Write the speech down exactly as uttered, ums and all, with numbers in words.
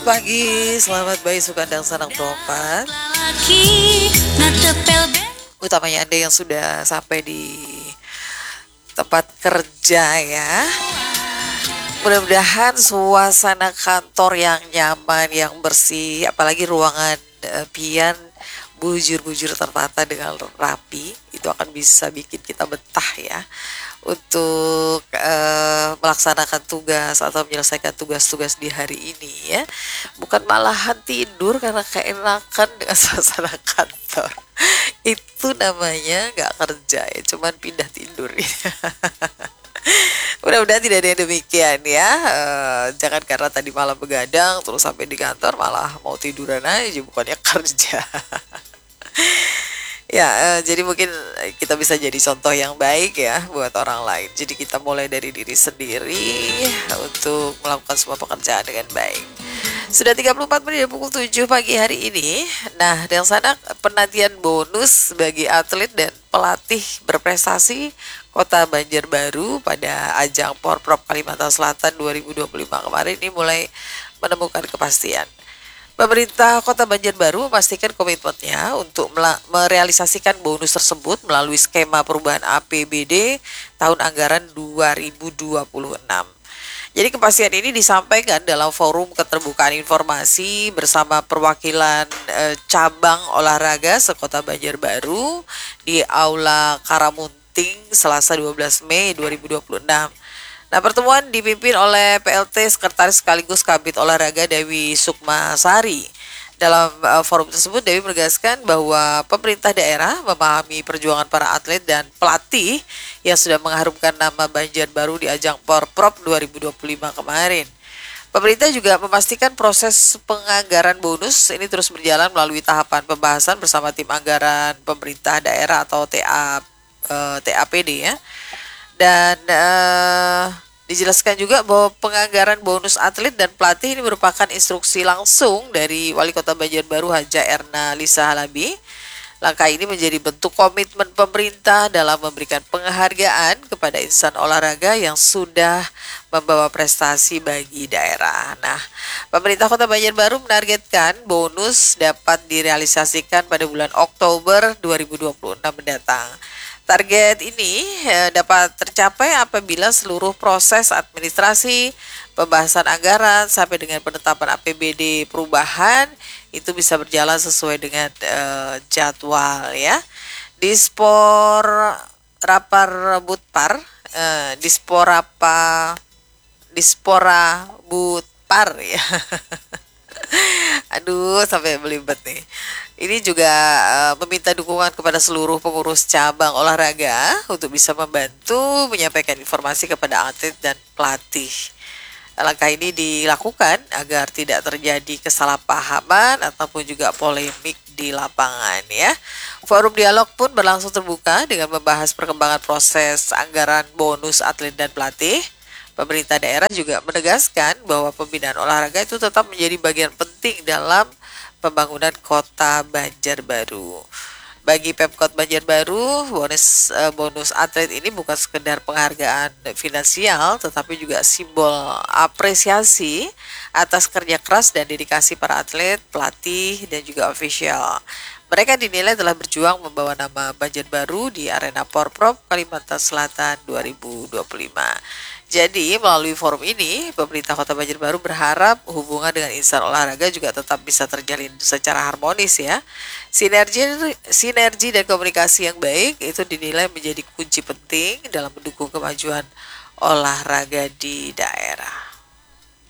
pagi, selamat pagi Sukandang Sanang Prompat. Utamanya Anda yang sudah sampai di tempat kerja ya. Mudah-mudahan suasana kantor yang nyaman, yang bersih, apalagi ruangan uh, pian bujur-bujur tertata dengan rapi, itu akan bisa bikin kita betah ya untuk uh, melaksanakan tugas atau menyelesaikan tugas-tugas di hari ini ya. Bukan malahan tidur karena keenakan dengan suasana kantor. Itu namanya nggak kerja ya, cuman pindah tidur. Mudah-mudahan tidak ada yang demikian ya. Uh, jangan karena tadi malam begadang terus sampai di kantor malah mau tiduran aja, bukannya kerja. Ya, uh, jadi mungkin kita bisa jadi contoh yang baik ya buat orang lain. Jadi kita mulai dari diri sendiri untuk melakukan semua pekerjaan dengan baik. Sudah tiga puluh empat menit dari pukul tujuh pagi hari ini. Nah, dan sana penantian bonus bagi atlet dan pelatih berprestasi Kota Banjarbaru pada ajang Porprov Kalimantan Selatan dua ribu dua puluh lima kemarin ini mulai menemukan kepastian. Pemerintah Kota Banjarbaru memastikan komitmennya untuk merealisasikan bonus tersebut melalui skema perubahan A P B D tahun anggaran dua ribu dua puluh enam. Jadi kepastian ini disampaikan dalam forum keterbukaan informasi bersama perwakilan eh, cabang olahraga sekota Banjarbaru di Aula Karamunting Selasa dua belas Mei dua ribu dua puluh enam. Nah, pertemuan dipimpin oleh P L T Sekretaris sekaligus Kabid Olahraga Dewi Sukmasari. Dalam uh, forum tersebut, Dewi menegaskan bahwa pemerintah daerah memahami perjuangan para atlet dan pelatih yang sudah mengharumkan nama Banjarbaru di ajang Porprov dua ribu dua puluh lima kemarin. Pemerintah juga memastikan proses penganggaran bonus ini terus berjalan melalui tahapan pembahasan bersama tim anggaran pemerintah daerah atau T A uh, T A P D ya. Dan uh, dijelaskan juga bahwa penganggaran bonus atlet dan pelatih ini merupakan instruksi langsung dari Wali Kota Banjarbaru Haja Erna Lisa Halabi. Langkah ini menjadi bentuk komitmen pemerintah dalam memberikan penghargaan kepada insan olahraga yang sudah membawa prestasi bagi daerah. Nah, pemerintah Kota Banjarbaru menargetkan bonus dapat direalisasikan pada bulan Oktober dua ribu dua puluh enam mendatang. Target ini eh, dapat tercapai apabila seluruh proses administrasi, pembahasan anggaran sampai dengan penetapan A P B D perubahan itu bisa berjalan sesuai dengan eh, jadwal ya. Dispor Rapar Butpar, eh, Disporapa Dispora Butpar ya. Aduh, sampai belibet nih. Ini juga uh, meminta dukungan kepada seluruh pengurus cabang olahraga untuk bisa membantu menyampaikan informasi kepada atlet dan pelatih. Langkah ini dilakukan agar tidak terjadi kesalahpahaman ataupun juga polemik di lapangan ya. Forum dialog pun berlangsung terbuka dengan membahas perkembangan proses anggaran bonus atlet dan pelatih. Pemerintah daerah juga menegaskan bahwa pembinaan olahraga itu tetap menjadi bagian penting dalam pembangunan Kota Banjarbaru. Bagi Pemkot Banjarbaru, bonus uh, bonus atlet ini bukan sekedar penghargaan finansial, tetapi juga simbol apresiasi atas kerja keras dan dedikasi para atlet, pelatih, dan juga ofisial. Mereka dinilai telah berjuang membawa nama Banjarbaru di arena Porprov Kalimantan Selatan dua ribu dua puluh lima. Jadi melalui forum ini, pemerintah Kota Banjarbaru berharap hubungan dengan insan olahraga juga tetap bisa terjalin secara harmonis ya. Sinergi, sinergi dan komunikasi yang baik itu dinilai menjadi kunci penting dalam mendukung kemajuan olahraga di daerah.